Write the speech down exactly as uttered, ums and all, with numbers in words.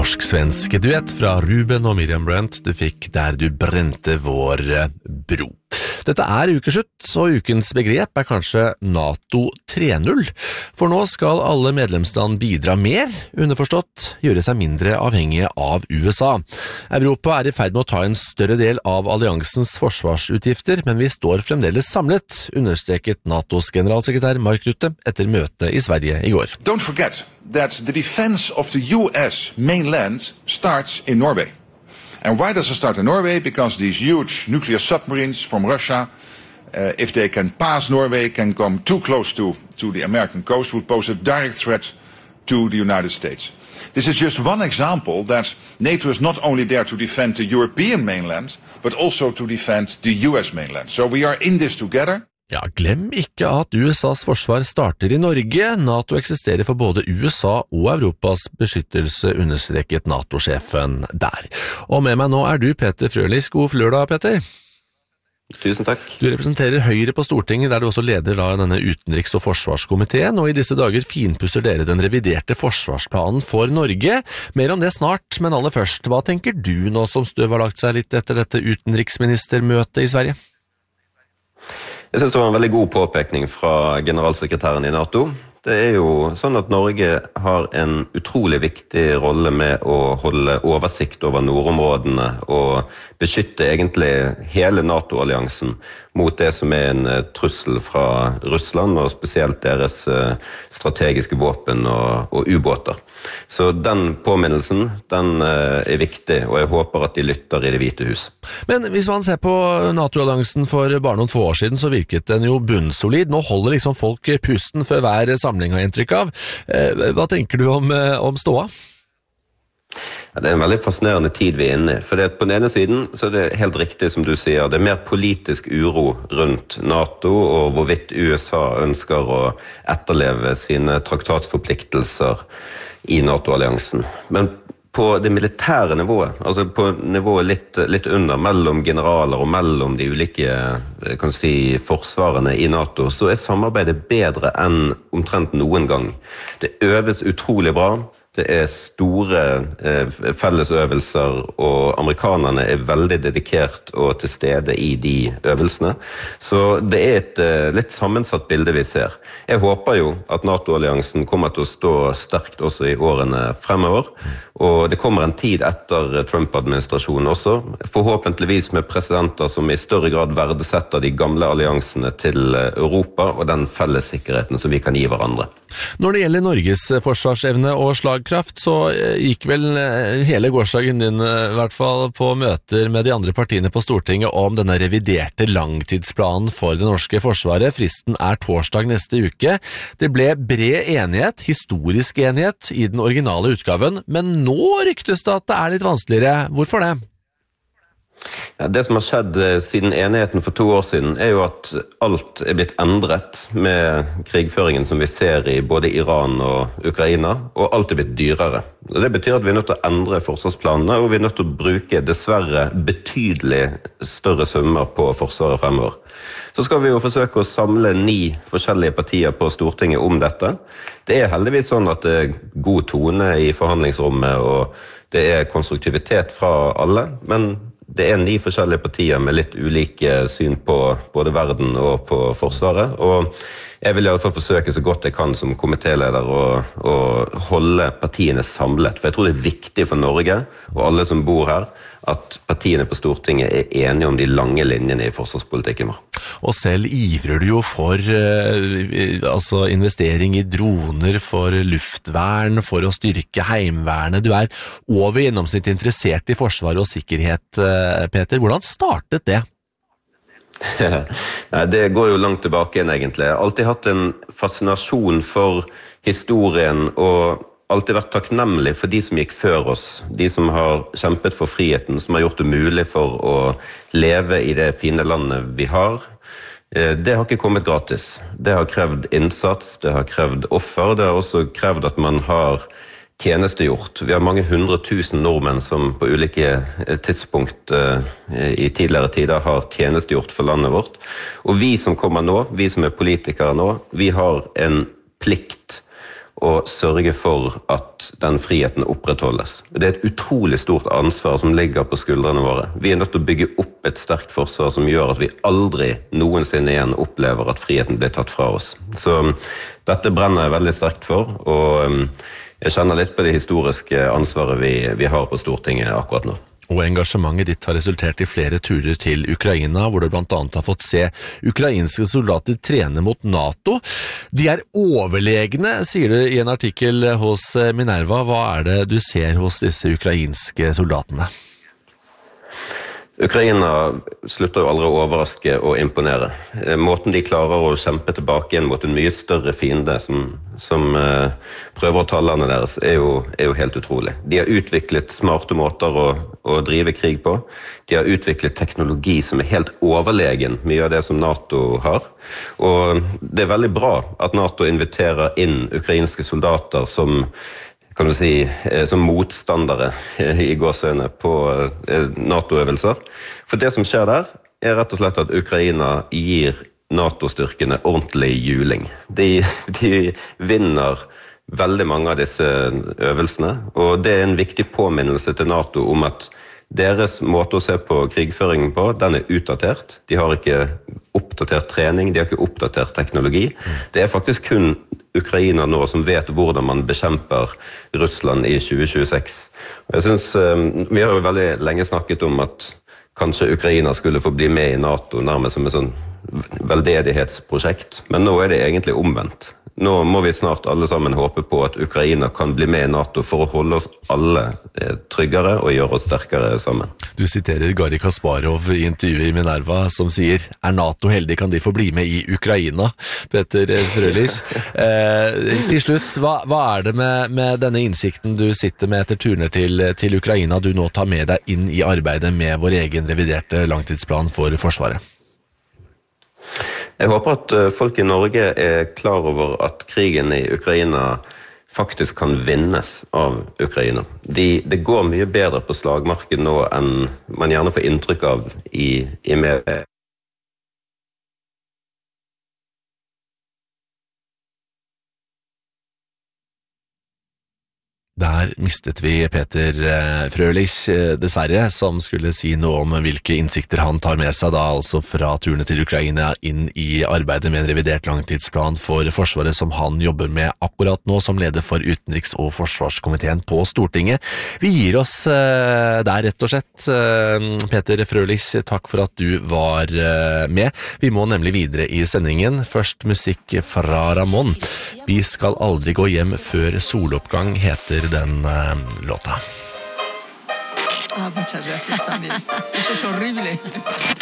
norsk-svensk duett fra Ruben og Miriam Bryant du fikk Der du brente vår bro. Dette er ukeslutt, og ukens begrep er kanskje NATO tre null, for nå skal alle medlemsland bidra mer, underforstått gjøre seg mindre avhengige av U S A. Europa er i ferd med å ta en større del av alliansens forsvarsutgifter, men vi står fremdeles samlet, understreket NATOs generalsekretær Mark Rutte etter møte i Sverige i går. Don't forget that the defense of the U S mainland starts in Norway. And why does it start in Norway? Because these huge nuclear submarines from Russia, uh, if they can pass Norway, can come too close to, to the American coast, would pose a direct threat to the United States. This is just one example that NATO is not only there to defend the European mainland, but also to defend the U S mainland. So we are in this together. Ja, glem ikke at U S A's forsvar starter i Norge. NATO eksisterer for både U S A og Europas beskyttelse, understreket NATO-sjefen der. Og med meg nå er du Peter Frølich. God lørdag, Peter. Tusen takk. Du representerer Høyre på Stortinget, der du også leder da denne utenriks- og forsvarskomiteen, og i disse dager finpusser dere den reviderte forsvarsplanen for Norge. Mer om det snart, men aller først, hva tenker du nå som støv har lagt seg litt etter dette utenriksministermøtet i Sverige? Jeg synes det var en veldig god påpekning fra generalsekretæren i NATO. Det er jo sånn at Norge har en utrolig viktig rolle med å holde oversikt over nordområdene og beskytte egentlig hele NATO-alliansen mot det som er en trussel fra Russland, og spesielt deres strategiske våpen og, og ubåter. Så den påminnelsen, den er viktig, og jeg håper at de lytter i Det hvite hus. Men hvis man ser på NATO-alliansen for bare noen få år siden, så virket den jo bunnsolid. Nå holder liksom folk pusten før hver samling har inntrykk av. Hva tenker du om, om ståa? Ja, det er en veldig fascinerende tid vi er inne i, for det, på den ene siden så er det helt riktig som du sier, det er mer politisk uro rundt NATO og hvorvidt U S A ønsker å etterleve sine traktatsforpliktelser i NATO-alliansen. Men på det militære nivået, altså på nivået litt, litt under, mellom generaler og mellom de ulike kan si, forsvarene i NATO, så er samarbeidet bedre enn omtrent noen gang. Det øves utrolig bra. Det er store eh, fellesøvelser, og amerikanerne er veldig dedikert og til stede i de øvelsene. Så det er et eh, litt sammensatt bilde vi ser. Jeg håper jo at NATO-alliansen kommer til å stå sterkt også i årene fremover, og det kommer en tid etter Trump-administrasjonen også, forhåpentligvis med presidenter som i større grad verdesetter de gamle alliansene til Europa og den fellessikkerheten som vi kan gi hverandre. Når det gjelder Norges forsvarsevne og slagkraft, så gikk vel hele gårsdagen din i hvert fall på møter med de andre partiene på Stortinget om denne reviderte langtidsplanen for det norske forsvaret. Fristen er torsdag neste uke. Det ble bred enighet, historisk enighet, i den originale utgaven, men nå ryktes det at det er litt vanskeligere. Hvorfor det? Ja, det som har skjedd siden enigheten for to år siden er jo at alt er blitt endret med krigføringen som vi ser i både Iran og Ukraina, og alt er blitt dyrere. Det betyr at vi er nødt til å endre forsvarsplanene, og vi er nødt til å bruke dessverre betydelig større summer på forsvaret fremover. Så skal vi jo forsøke å samle ni forskjellige partier på Stortinget om dette. Det er heldigvis sånn at det er god tone i forhandlingsrommet, og det er konstruktivitet fra alle, men det er ni forskjellige partier med litt ulike syn på både verden og på forsvaret, og jeg vil i alle fall forsøke så godt jeg kan som komitéleder å, å holde partiene samlet, for jeg tror det er viktig for Norge og alle som bor her, at partiene på Stortinget er enige om de lange linjene i forsvarspolitikken vår. Og selv ivrer du jo for eh, altså investering i droner, for luftvern, for å styrke heimvernet. Du er over gjennomsnitt interessert i forsvar og sikkerhet, eh, Peter. Hvordan startet det? Nei, det går jo langt tilbake igjen egentlig. Jeg har alltid hatt en fascinasjon for historien og alltid vært takknemlig for de som gikk før oss, de som har kjempet for friheten, som har gjort det mulig for å leve i det fine landet vi har. Det har ikke kommet gratis. Det har krevd innsats, det har krevd offer, det har også krevd at man har tjenestegjort. Vi har mange hundre tusen nordmenn som på ulike tidspunkt i tidligere tider har tjenestegjort for landet vårt. Og vi som kommer nå, vi som er politikere nå, vi har en plikt og sørge for at den friheten opprettholdes. Det er et utrolig stort ansvar som ligger på skuldrene våre. Vi er nødt til å bygge opp et sterkt forsvar som gjør at vi aldri noensinne igjen opplever at friheten blir tatt fra oss. Så dette brenner jeg veldig sterkt for, og jeg kjenner litt på det historiske ansvaret vi, vi har på Stortinget akkurat nå. Og engasjementet ditt har resultert i flere turer til Ukraina, hvor du blant annet har fått se ukrainske soldater trene mot NATO. De er overlegne, sier du i en artikkel hos Minerva. Hva er det du ser hos disse ukrainske soldatene? Ukraina slutter jo aldri å overraske og imponere. Måten de klarer å kjempe tilbake igjen mot en mye større fiende som, som uh, prøver å ta landet deres, er jo, er jo helt utrolig. De har utviklet smarte måter å, å drive krig på. De har utviklet teknologi som er helt overlegen, mye av det som NATO har. Og det er veldig bra at NATO inviterer inn ukrainske soldater som kan du si, som motstandere i gåsøyne på NATO-øvelser. For det som skjer der, er rett og slett at Ukraina gir NATO-styrkene ordentlig juling. De, de vinner veldig mange av disse øvelsene, og det er en viktig påminnelse til NATO om at deres måte å se på krigføringen på, den er utdatert. De har ikke oppdatert trening, de har ikke oppdatert teknologi. Det er faktisk kun Ukraina nå som vet hvordan man bekjemper Russland i tjue tjueseks. Og jeg synes, vi har jo veldig lenge snakket om at kanskje Ukraina skulle få bli med i NATO nærmest som et sånn veldedighetsprosjekt, men nå er det egentlig omvendt. Nå må vi snart alle sammen håpe på at Ukraina kan bli med i NATO for å holde oss alle tryggere og gjøre oss sterkere sammen. Du siterer Garri Kasparov i intervjuet i Minerva som sier, er NATO heldig kan de få bli med i Ukraina, Peter Frølich. Eh, til slutt, hva, hva er det med, med denne innsikten du sitter med etter turner til, til Ukraina du nå tar med deg inn i arbeidet med vår egen reviderte langtidsplan for Forsvaret? Jeg håper at folk i Norge er klar over at krigen i Ukraina faktisk kan vinnes av Ukraina. De, det går mye bedre på slagmarken nå enn man gjerne får inntrykk av i, i media. Der mistet vi Peter Frølich, dessverre, som skulle si noe om hvilke innsikter han tar med seg da, altså fra turene til Ukraina inn i arbeidet med en revidert langtidsplan for Forsvaret som han jobber med akkurat nå som leder for utenriks- og forsvarskomiteen på Stortinget. Vi gir oss der rett og slett. Peter Frølich, takk for at du var med. Vi må nemlig videre i sendingen. Først musikk fra Ramón. Vi skal aldri gå hjem før soloppgang heter den uh, låta. Ah, muchas gracias también. Eso es horrible.